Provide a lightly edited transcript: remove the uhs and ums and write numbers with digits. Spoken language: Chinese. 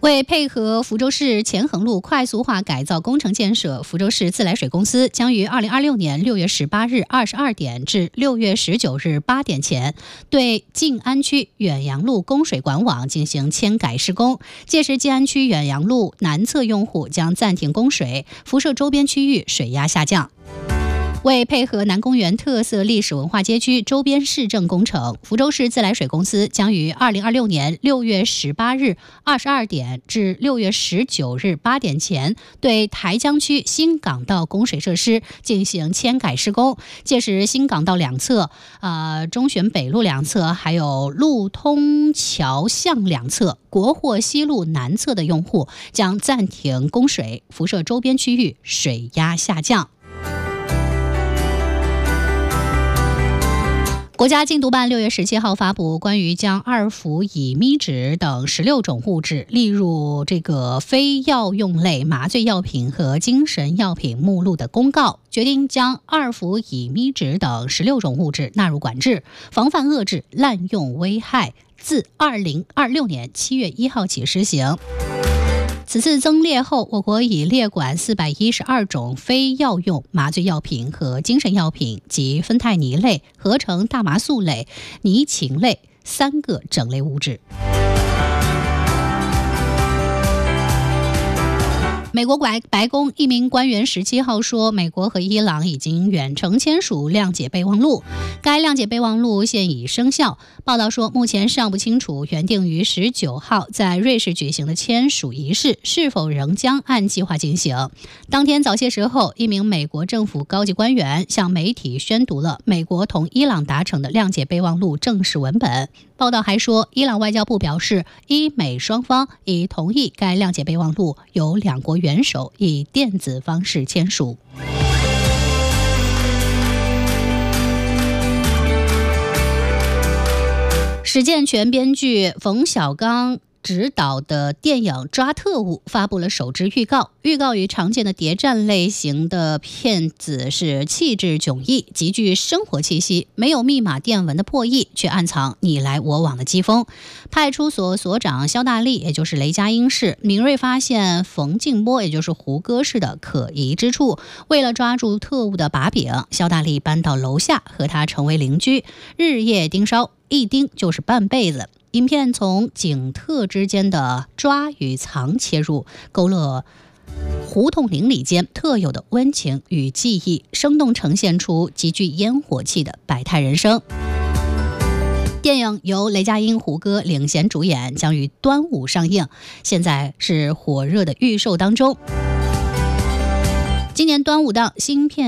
为配合福州市前横路快速化改造工程建设，福州市自来水公司将于2026年6月18日22点至6月19日8点前，对静安区远洋路供水管网进行迁改施工。届时，静安区远洋路南侧用户将暂停供水，辐射周边区域水压下降。为配合南公园特色历史文化街区周边市政工程，福州市自来水公司将于2026年6月18日22点至6月19日8点前，对台江区新港道供水设施进行迁改施工。届时，新港道两侧、中选北路两侧，还有路通桥巷两侧、国货西路南侧的用户将暂停供水，辐射周边区域水压下降。国家禁毒办6月17号发布关于将二氟乙醚酯等16种物质列入这个非药用类麻醉药品和精神药品目录的公告，决定将二氟乙醚酯等16种物质纳入管制，防范遏制滥用危害，自2026年7月1号起施行。此次增列后，我国已列管412种非药用麻醉药品和精神药品及芬太尼类、合成大麻素类、尼氰类3个整类物质。美国白宫一名官员17号说，美国和伊朗已经远程签署谅解备忘录，该谅解备忘录现已生效。报道说，目前尚不清楚原定于19号在瑞士举行的签署仪式是否仍将按计划进行。当天早些时候，一名美国政府高级官员向媒体宣读了美国同伊朗达成的谅解备忘录正式文本。报道还说，伊朗外交部表示，伊美双方已同意该谅解备忘录由两国元首以电子方式签署。史建全编剧、冯小刚执导的电影《抓特务》发布了首支预告。预告与常见的谍战类型的片子是气质迥异，极具生活气息，没有密码电文的破译，却暗藏你来我往的机锋。派出所所长肖大力，也就是雷佳音式，敏锐发现冯静波，也就是胡歌式的可疑之处。为了抓住特务的把柄，肖大力搬到楼下和他成为邻居，日夜盯梢，一盯就是半辈子。影片从警特之间的抓与藏切入，勾勒胡同邻里间特有的温情与记忆，生动呈现出极具烟火气的百态人生。电影由雷佳音、胡歌领衔主演，将于端午上映，现在是火热的预售当中。今年端午档新片